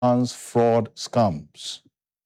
fraud scams.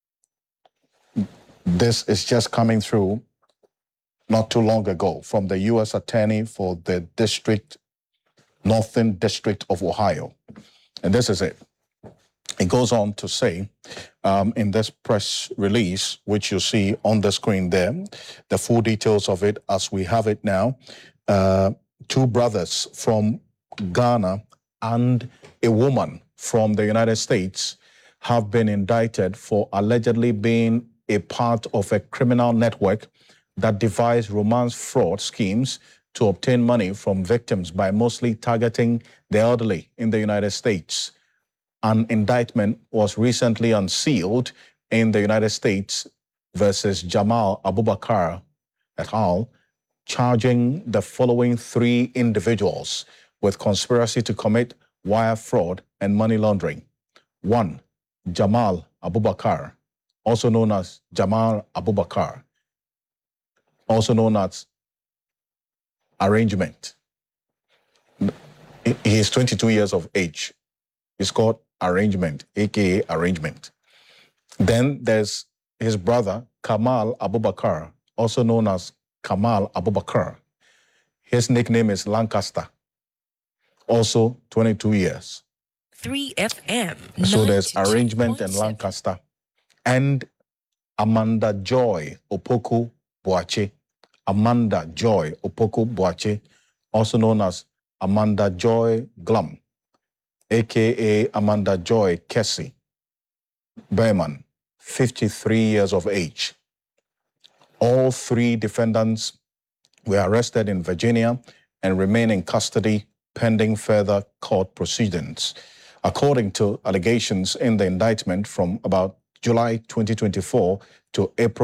This is just coming through not too long ago from the U.S. Attorney for the Northern District of Ohio. And this is it. It goes on to say in this press release, which you see on the screen there, the full details of it as we have it now. Two brothers from Ghana and a woman from the United States have been indicted for allegedly being a part of a criminal network that devised romance fraud schemes to obtain money from victims by mostly targeting the elderly in the United States. An indictment was recently unsealed in the United States versus Jamal Abubakar et al., charging the following three individuals with conspiracy to commit wire fraud and money laundering. 1. Jamal Abubakar, also known as Jamal Abubakar, also known as Arrangement. He is 22 years of age. He's called Arrangement, aka Arrangement. Then there's his brother, Kamal Abubakar, also known as Kamal Abubakar. His nickname is Lancaster, also 22 years. 3FM. So there's Arrangement and Lancaster. And Amanda Joy Opoku Boache. Amanda Joy Opoku Boache, also known as Amanda Joy Glum, aka Amanda Joy Kessie Berman, 53 years of age. All three defendants were arrested in Virginia and remain in custody pending further court proceedings. According to allegations in the indictment from about July 2024 to April